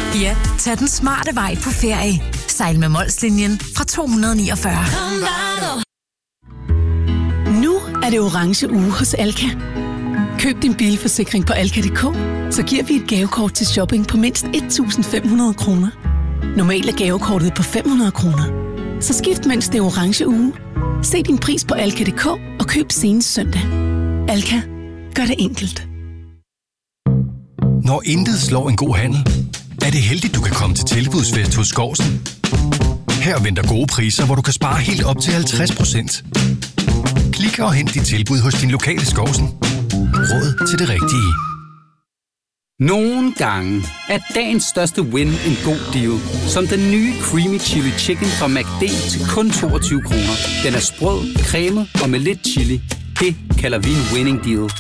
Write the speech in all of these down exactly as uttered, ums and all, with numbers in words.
Ja, tag den smarte vej på ferie. Sejl med Molslinjen fra to hundrede niogfyrre. Nu er det orange uge hos Alka. Køb din bilforsikring på alka punktum d k, så giver vi et gavekort til shopping på mindst et tusind fem hundrede kroner. Normalt er gavekortet på fem hundrede kroner. Så skift mens det er orange uge. Se din pris på alka punktum d k og køb senest søndag. Alka, gør det enkelt. Når intet slår en god handel, er det heldigt, du kan komme til tilbudsfest hos Skårsen. Her venter gode priser, hvor du kan spare helt op til halvtreds procent. Klik og hent dit tilbud hos din lokale Skårsen. Råd til det rigtige. Nogle gange er dagens største win en god deal. Som den nye Creamy Chili Chicken fra McD til kun toogtyve kroner. Den er sprød, cremet og med lidt chili. Det kalder vi en winning deal.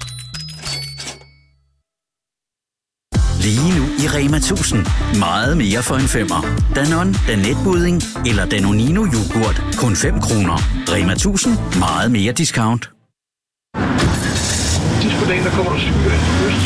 Lige nu i Rema tusind. Meget mere for en femmer. Danone, Danetbudding eller Danonino yoghurt. Kun fem kroner. Rema tusind. Meget mere discount. Sidst på dagen, der kommer du syg af øst.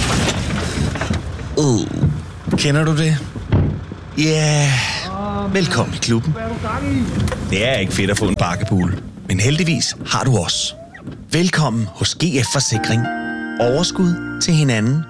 Uh, kender du det? Ja, yeah. Velkommen i klubben. Det er ikke fedt at få en bakkepool, men heldigvis har du os. Velkommen hos G F Forsikring. Overskud til hinanden.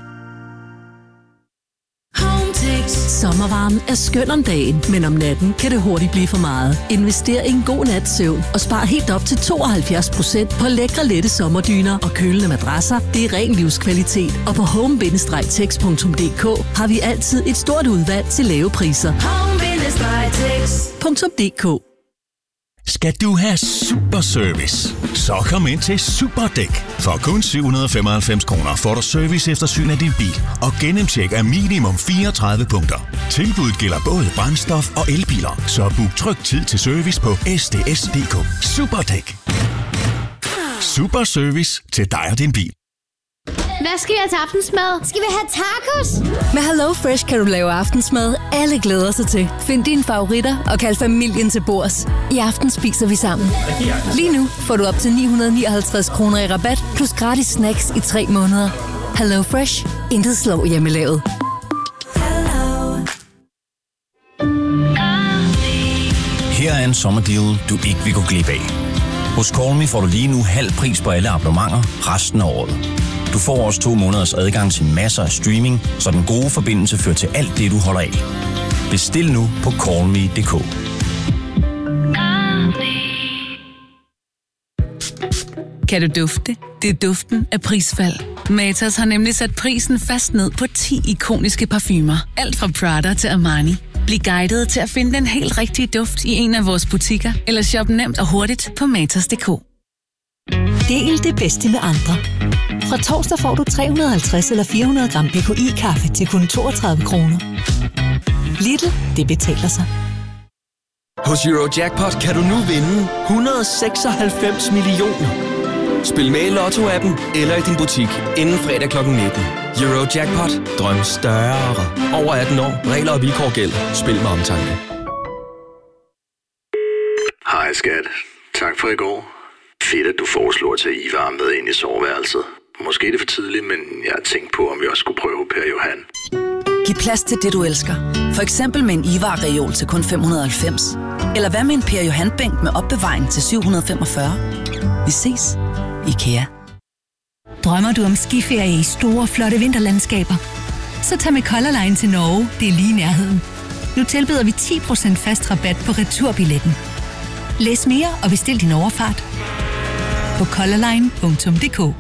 Sommervarmen er skøn om dagen, men om natten kan det hurtigt blive for meget. Invester i en god nats søvn og spar helt op til tooghalvfjerds procent på lækre, lette sommerdyner og kølende madrasser. Det er ren livskvalitet, og på home bindestreg tex punktum d k har vi altid et stort udvalg til lave priser. home bindestreg tex punktum d k. Skal du have super service, så kom ind til Superdæk. For kun syv hundrede og femoghalvfems kroner får du service efter syn af din bil og gennemtjek af minimum fireogtredive punkter. Tilbuddet gælder både brændstof og elbiler, så book tryg tid til service på s d s punktum d k. Superdæk. Super service til dig og din bil. Hvad skal vi have til aftensmad? Skal vi have tacos? Med Hello Fresh kan du lave aftensmad, alle glæder sig til. Find dine favoritter og kald familien til bords. I aften spiser vi sammen. Lige nu får du op til ni hundrede nioghalvtreds kroner i rabat, plus gratis snacks i tre måneder. Hello Fresh. Intet slår hjemmelavet. Her er en sommerdeal, du ikke vil gå glip af. Hos Call Me får du lige nu halv pris på alle abonnementer resten af året. Du får også to måneders adgang til masser af streaming, så den gode forbindelse fører til alt det, du holder af. Bestil nu på call me punktum d k. Kan du dufte? Det er duften af prisfald. Matas har nemlig sat prisen fast ned på ti ikoniske parfumer. Alt fra Prada til Armani. Bliv guidet til at finde den helt rigtige duft i en af vores butikker, eller shop nemt og hurtigt på matas punktum d k. Del det bedste med andre. Fra torsdag får du tre hundrede og halvtreds eller fire hundrede gram B K I-kaffe til kun toogtredive kroner. Lidl, det betaler sig. Hos Eurojackpot kan du nu vinde et hundrede og seksoghalvfems millioner. Spil med i Lotto-appen eller i din butik inden fredag klokken nitten. Eurojackpot. Drøm større. Over atten år. Regler og vilkår gælder. Spil med omtanke. Hej skat. Tak for i går. Fedt, at du foreslår at tage Ivar med ind i soveværelset. Måske er det for tidligt, men jeg har tænkt på, om vi også skulle prøve Per Johan. Giv plads til det, du elsker. For eksempel med en Ivar-reol til kun fem hundrede og halvfems. Eller hvad med en Per Johan-bænk med opbevaring til syv hundrede og femogfyrre. Vi ses. IKEA. Drømmer du om skiferie i store, flotte vinterlandskaber? Så tag med Color Line til Norge. Det er lige i nærheden. Nu tilbyder vi ti procent fast rabat på returbilletten. Læs mere og bestil din overfart på colorline punktum d k.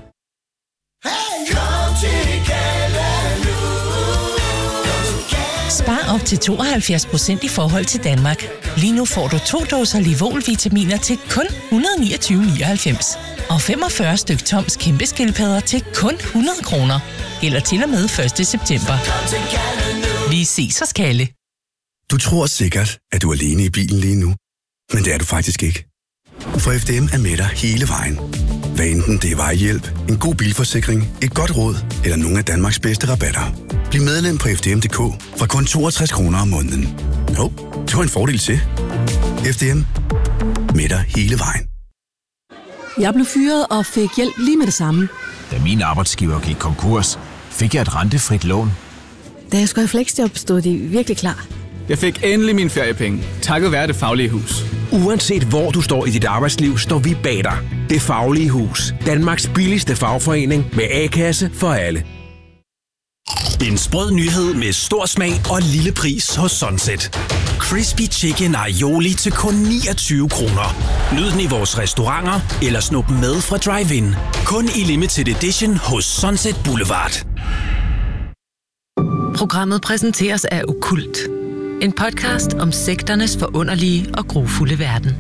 Spar op til tooghalvfjerds procent i forhold til Danmark. Lige nu får du to dåser Livol-vitaminer til kun et hundrede og niogtyve komma nioghalvfems. Og femogfyrre styk Toms kæmpeskildpadder til kun hundrede kroner. Eller til og med første september. Vi ses hos Kalle. Du tror sikkert, at du er alene i bilen lige nu. Men det er du faktisk ikke. For F D M er med dig hele vejen. Hvad enten det er vejhjælp, en god bilforsikring, et godt råd eller nogle af Danmarks bedste rabatter. Bliv medlem på f d m punktum d k fra kun toogtres kroner om måneden. Jo, det var en fordel til. F D M. Med dig hele vejen. Jeg blev fyret og fik hjælp lige med det samme. Da min arbejdsgiver gik konkurs, fik jeg et rentefrit lån. Da jeg skulle have flexjob, stod de virkelig klar. Jeg fik endelig mine feriepenge, takket være Det Faglige Hus. Uanset hvor du står i dit arbejdsliv, står vi bag dig. Det Faglige Hus. Danmarks billigste fagforening med A-kasse for alle. En sprød nyhed med stor smag og lille pris hos Sunset. Crispy Chicken Aioli til kun niogtyve kroner. Nyd den i vores restauranter eller snup den med fra Drive-In. Kun i limited edition hos Sunset Boulevard. Programmet præsenteres af Okkult. En podcast om sekternes forunderlige og grufulde verden.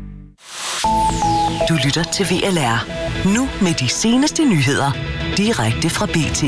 Du lytter til V L R. Nu med de seneste nyheder. Direkte fra B T.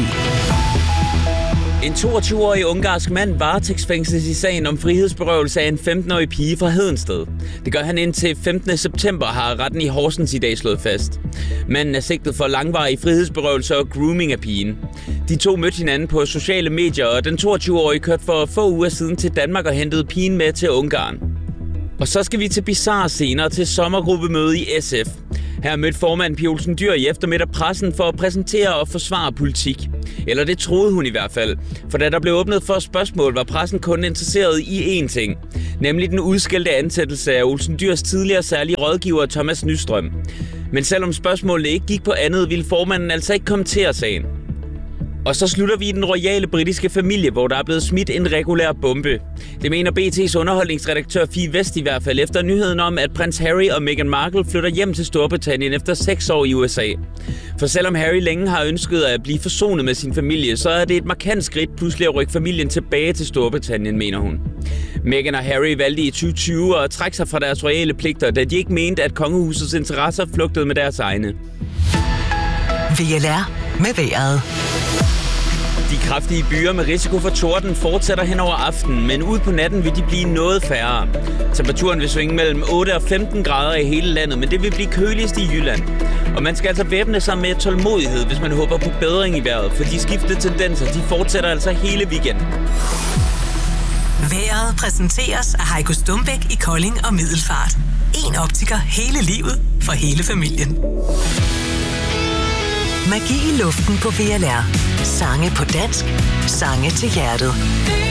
En toogtyve-årig ungarsk mand varetægtsfængsles i sagen om frihedsberøvelse af en femten-årig pige fra Hedensted. Det gør han indtil femtende september, har retten i Horsens i dag slået fast. Manden er sigtet for langvarig frihedsberøvelse og grooming af pigen. De to mødte hinanden på sociale medier, og den toogtyve-årige kørte for få uger siden til Danmark og hentede pigen med til Ungarn. Og så skal vi til bizarre scener til sommergruppemøde i S F. Her mødte formand Pia Olsen Dyhr i eftermiddag pressen for at præsentere og forsvare politik. Eller det troede hun i hvert fald. For da der blev åbnet for spørgsmål, var pressen kun interesseret i én ting. Nemlig den udskældte ansættelse af Olsen Dyhrs tidligere særlige rådgiver Thomas Nystrøm. Men selvom spørgsmålene ikke gik på andet, ville formanden altså ikke kommentere sagen. Og så slutter vi i den royale britiske familie, hvor der er blevet smidt en regulær bombe. Det mener B T's underholdningsredaktør Fie Vest i hvert fald efter nyheden om, at prins Harry og Meghan Markle flytter hjem til Storbritannien efter seks år i U S A. For selvom Harry længe har ønsket at blive forsonet med sin familie, så er det et markant skridt pludselig at rykke familien tilbage til Storbritannien, mener hun. Meghan og Harry valgte i tyve tyve at trække sig fra deres royale pligter, da de ikke mente, at kongehusets interesser flugtede med deres egne. V L R med vejret. De kraftige byer med risiko for torden fortsætter hen over aftenen, men ud på natten vil de blive noget færre. Temperaturen vil svinge mellem otte og femten grader i hele landet, men det vil blive køligst i Jylland. Og man skal altså væbne sig med tålmodighed, hvis man håber på bedring i vejret, for de skiftende tendenser de fortsætter altså hele weekenden. Vejret præsenteres af Heiko Stumbæk i Kolding og Middelfart. En optiker hele livet for hele familien. Magi i luften på V L R. Sange på dansk. Sange til hjertet.